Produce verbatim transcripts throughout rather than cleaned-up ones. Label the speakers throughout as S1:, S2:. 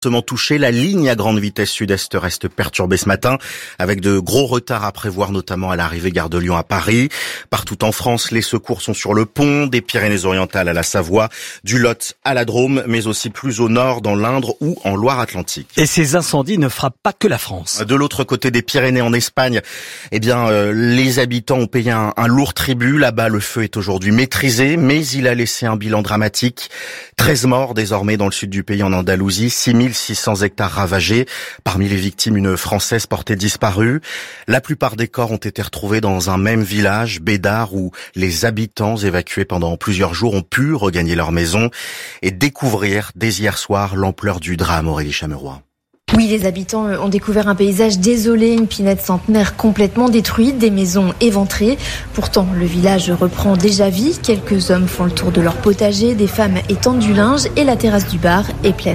S1: Touché, la ligne à grande vitesse sud-est reste perturbée ce matin, avec de gros retards à prévoir, notamment à l'arrivée gare de Lyon à Paris. Partout en France, les secours sont sur le pont, des Pyrénées-Orientales à la Savoie, du Lot à la Drôme, mais aussi plus au nord, dans l'Indre ou en Loire-Atlantique.
S2: Et ces incendies ne frappent pas que la France.
S1: De l'autre côté des Pyrénées, en Espagne, eh bien, euh, les habitants ont payé un, un lourd tribut. Là-bas, le feu est aujourd'hui maîtrisé, mais il a laissé un bilan dramatique. treize morts désormais dans le sud du pays, en Andalousie, six mille six cents hectares ravagés. Parmi les victimes, une Française portée disparue. La plupart des corps ont été retrouvés dans un même village, Bédar, où les habitants évacués pendant plusieurs jours ont pu regagner leur maison et découvrir dès hier soir l'ampleur du drame. Aurélie Chameroy.
S3: Oui, les habitants ont découvert un paysage désolé, une pinède centenaire complètement détruite, des maisons éventrées. Pourtant, le village reprend déjà vie. Quelques hommes font le tour de leur potager, des femmes étendent du linge et la terrasse du bar est pleine.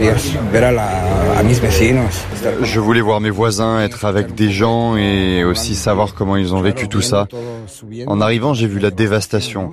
S4: Je voulais voir mes voisins, être avec des gens et aussi savoir comment ils ont vécu tout ça. En arrivant, j'ai vu la dévastation.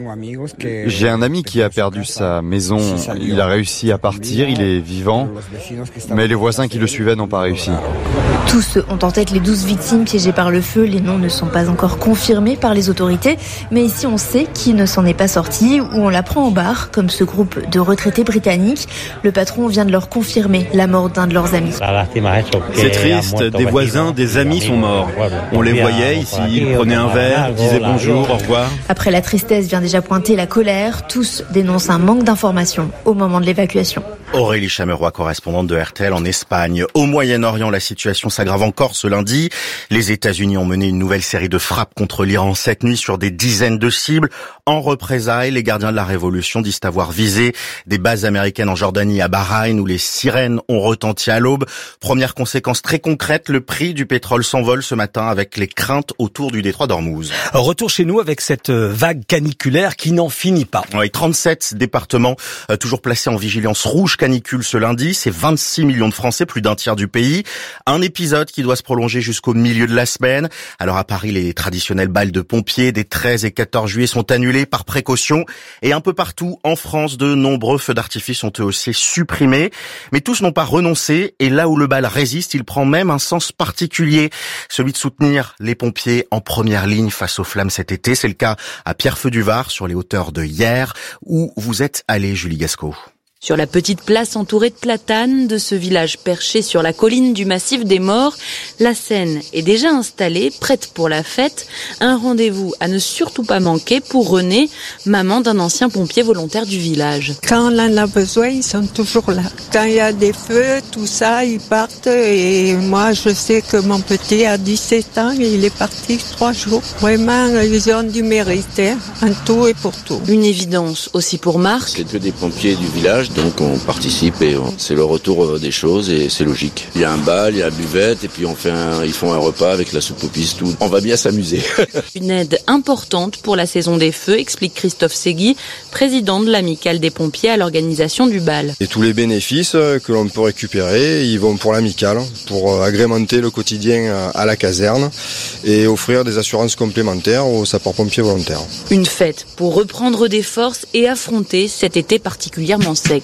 S4: J'ai un ami qui a perdu sa maison. Il a réussi à partir, il est vivant, mais les voisins qui le suivaient n'ont pas réussi.
S3: Tous ont en tête les douze victimes piégées par le feu. Les noms ne sont pas encore confirmés par les autorités, mais ici on sait qui ne s'en est pas sorti ou on l'apprend au bar, comme ce groupe de retraités britanniques. Le patron vient de leur confirmer la mort d'un de leurs amis.
S5: C'est triste, des voisins, des amis sont morts. On les voyait ici, ils prenaient un verre, disaient bonjour, au revoir.
S3: Après la tristesse vient déjà pointer la colère. Tous dénoncent un manque d'informations au moment de l'évacuation.
S1: Aurélie Chameroy, correspondante de R T L en Espagne. Au Moyen-Orient, la situation s'aggrave encore ce lundi. Les États-Unis ont mené une nouvelle série de frappes contre l'Iran cette nuit sur des dizaines de cibles. En représailles, les gardiens de la révolution disent avoir visé des bases américaines en Jordanie et à Bahreïn, où les sirènes ont retenti à l'aube. Première conséquence très concrète, le prix du pétrole s'envole ce matin avec les craintes autour du détroit d'Ormuz.
S2: Retour chez nous avec cette vague caniculaire qui n'en finit pas.
S1: Oui, trente-sept départements euh, toujours placés en vigilance rouge canicule ce lundi. C'est vingt-six millions de Français, plus d'un tiers du pays. Un épisode qui doit se prolonger jusqu'au milieu de la semaine. Alors à Paris, les traditionnels bals de pompiers des treize et quatorze juillet sont annulés par précaution. Et un peu partout en France, de nombreux feux d'artifice ont eux aussi supprimés. Mais tous n'ont pas renoncé. Et là où le bal résiste, il prend même un sens particulier. Celui de soutenir les pompiers en première ligne face aux flammes cet été. C'est le cas à Pierrefeu-du-Var, sur les hauteurs de Hyères, où vous êtes allé, Julie Gasco.
S6: Sur la petite place entourée de platanes de ce village perché sur la colline du massif des Morts, la scène est déjà installée, prête pour la fête. Un rendez-vous à ne surtout pas manquer pour René, maman d'un ancien pompier volontaire du village.
S7: Quand on en a besoin, ils sont toujours là. Quand il y a des feux, tout ça, ils partent. Et moi, je sais que mon petit a dix-sept ans et il est parti trois jours. Vraiment, ils ont du mérite, hein, en tout et pour tout.
S6: Une évidence aussi pour Marc.
S8: C'est que des pompiers du village. Donc on participe et on, c'est le retour des choses et c'est logique. Il y a un bal, il y a la buvette et puis on fait un, ils font un repas avec la soupe aux pistes, tout. On va bien s'amuser.
S6: Une aide importante pour la saison des feux, explique Christophe Segui, président de l'amicale des pompiers à l'organisation du bal.
S9: Et tous les bénéfices que l'on peut récupérer, ils vont pour l'amicale, pour agrémenter le quotidien à la caserne et offrir des assurances complémentaires aux sapeurs-pompiers volontaires.
S6: Une fête pour reprendre des forces et affronter cet été particulièrement sec.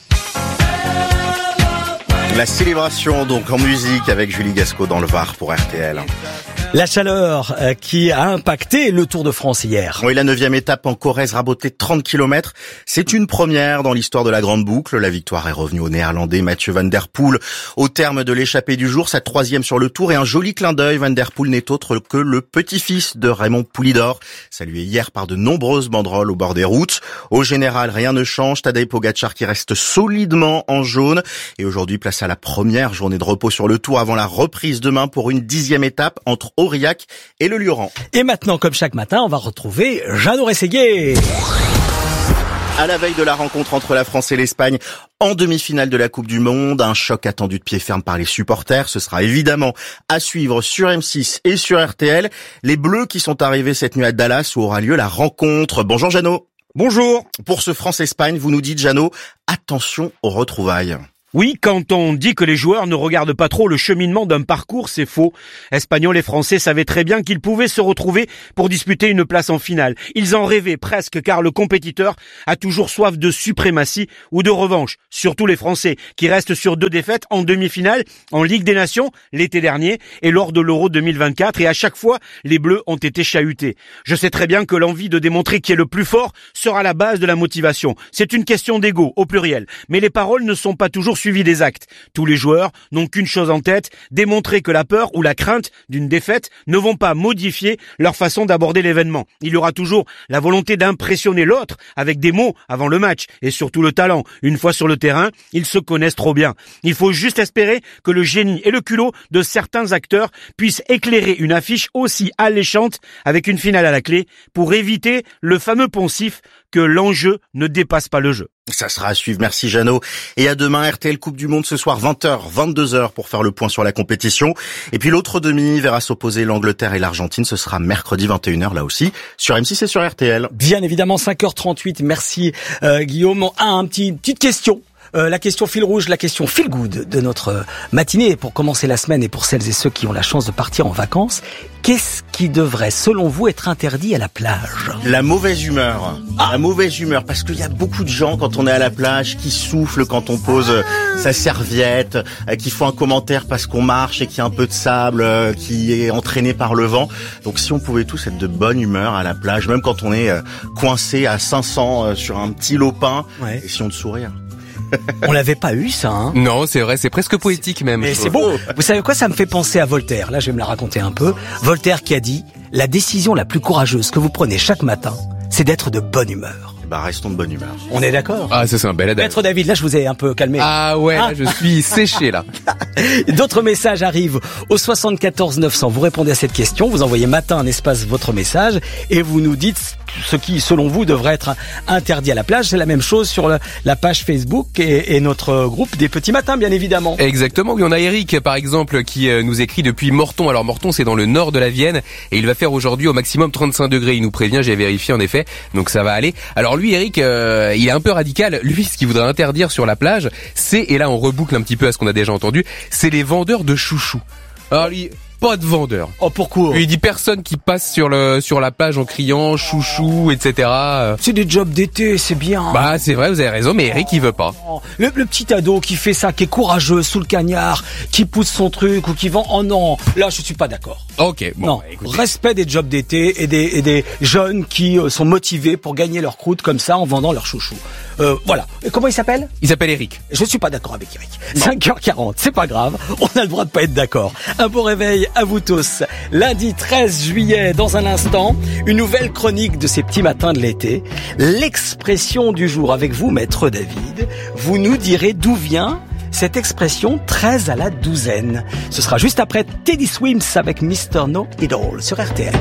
S1: La célébration donc en musique avec Julie Gasco dans le Var pour R T L.
S2: La chaleur qui a impacté le Tour de France hier.
S1: Oui, la neuvième étape en Corrèze, rabotée de trente kilomètres. C'est une première dans l'histoire de la Grande Boucle. La victoire est revenue au Néerlandais Mathieu Van Der Poel au terme de l'échappée du jour, sa troisième sur le Tour et un joli clin d'œil. Van Der Poel n'est autre que le petit-fils de Raymond Poulidor, salué hier par de nombreuses banderoles au bord des routes. Au général, rien ne change. Tadej Pogačar qui reste solidement en jaune et aujourd'hui place à la première journée de repos sur le Tour avant la reprise demain pour une dixième étape entre Aurillac et le Lioran.
S2: Et maintenant, comme chaque matin, on va retrouver Jeannot Rességuier.
S1: À la veille de la rencontre entre la France et l'Espagne en demi-finale de la Coupe du Monde, un choc attendu de pied ferme par les supporters. Ce sera évidemment à suivre sur M six et sur R T L. Les Bleus qui sont arrivés cette nuit à Dallas où aura lieu la rencontre. Bonjour Jeannot.
S10: Bonjour.
S1: Pour ce France-Espagne, vous nous dites Jeannot, attention aux retrouvailles.
S10: Oui, quand on dit que les joueurs ne regardent pas trop le cheminement d'un parcours, c'est faux. Espagnols et Français savaient très bien qu'ils pouvaient se retrouver pour disputer une place en finale. Ils en rêvaient presque, car le compétiteur a toujours soif de suprématie ou de revanche. Surtout les Français, qui restent sur deux défaites en demi-finale, en Ligue des Nations, l'été dernier, et lors de l'Euro deux mille vingt-quatre, et à chaque fois, les Bleus ont été chahutés. Je sais très bien que l'envie de démontrer qui est le plus fort sera la base de la motivation. C'est une question d'ego, au pluriel. Mais les paroles ne sont pas toujours suivi des actes. Tous les joueurs n'ont qu'une chose en tête, démontrer que la peur ou la crainte d'une défaite ne vont pas modifier leur façon d'aborder l'événement. Il y aura toujours la volonté d'impressionner l'autre avec des mots avant le match et surtout le talent. Une fois sur le terrain, ils se connaissent trop bien. Il faut juste espérer que le génie et le culot de certains acteurs puissent éclairer une affiche aussi alléchante avec une finale à la clé pour éviter le fameux poncif que l'enjeu ne dépasse pas le jeu.
S1: Ça sera à suivre, merci Jeannot. Et à demain, R T L Coupe du Monde ce soir, vingt heures, vingt-deux heures pour faire le point sur la compétition. Et puis l'autre demi verra s'opposer l'Angleterre et l'Argentine, ce sera mercredi vingt et une heures là aussi, sur M six et sur R T L.
S2: Bien évidemment, cinq heures trente-huit, merci euh, Guillaume. Ah, un petit, petite question. Euh, la question fil rouge, la question feel good de notre matinée pour commencer la semaine et pour celles et ceux qui ont la chance de partir en vacances. Qu'est-ce qui devrait, selon vous, être interdit à la plage ?
S1: La mauvaise humeur. Ah. La mauvaise humeur, parce qu'il y a beaucoup de gens quand on est à la plage qui soufflent quand on pose ah. sa serviette, euh, qui font un commentaire parce qu'on marche et qu'il y a un peu de sable euh, qui est entraîné par le vent. Donc si on pouvait tous être de bonne humeur à la plage, même quand on est euh, coincé à cinq cents euh, sur un petit lopin, ouais. Et si on de sourire.
S2: On l'avait pas eu, ça, hein.
S11: Non, c'est vrai, c'est presque poétique même.
S2: Mais c'est beau. Vous savez quoi, ça me fait penser à Voltaire. Là, je vais me la raconter un peu. Voltaire qui a dit « La décision la plus courageuse que vous prenez chaque matin, c'est d'être de bonne humeur. »
S1: Bah, restons de bonne humeur.
S2: On est d'accord ?
S11: Ah, ça c'est un bel adage.
S2: Maître David, là, je vous ai un peu calmé.
S11: Ah ouais, là, je suis séché, là.
S2: D'autres messages arrivent au soixante-quatorze neuf cents. Vous répondez à cette question, vous envoyez matin un espace votre message et vous nous dites ce qui, selon vous, devrait être interdit à la plage. C'est la même chose sur la page Facebook et, et notre groupe des Petits Matins, bien évidemment.
S11: Exactement. Oui, on a Eric, par exemple, qui nous écrit depuis Morton. Alors, Morton, c'est dans le nord de la Vienne et il va faire aujourd'hui au maximum trente-cinq degrés. Il nous prévient, j'ai vérifié en effet, donc ça va aller. Alors lui, Eric, euh, il est un peu radical. Lui, ce qu'il voudrait interdire sur la plage, c'est, et là on reboucle un petit peu à ce qu'on a déjà entendu, c'est les vendeurs de chouchous. Alors lui... Pas de vendeur.
S2: Oh, pourquoi ?
S11: Il dit personne qui passe sur le sur la plage en criant chouchou, et cetera.
S2: C'est des jobs d'été, c'est bien.
S11: Bah c'est vrai, vous avez raison, mais Eric il veut pas.
S2: Le, le petit ado qui fait ça, qui est courageux sous le cagnard, qui pousse son truc ou qui vend. Oh non, là je suis pas d'accord.
S11: Ok. Bon,
S2: non.
S11: Bah, écoutez.
S2: Respect des jobs d'été et des et des jeunes qui euh, sont motivés pour gagner leur croûte comme ça en vendant leur chouchou. Euh, voilà. Et comment il s'appelle ?
S11: Il s'appelle Eric.
S2: Je suis pas d'accord avec Eric. Non. cinq heures quarante, c'est pas grave. On a le droit de pas être d'accord. Un beau réveil à vous tous. Lundi treize juillet, dans un instant, une nouvelle chronique de ces petits matins de l'été. L'expression du jour avec vous, Maître David. Vous nous direz d'où vient cette expression treize à la douzaine. Ce sera juste après Teddy Swims avec mister No It All sur R T L.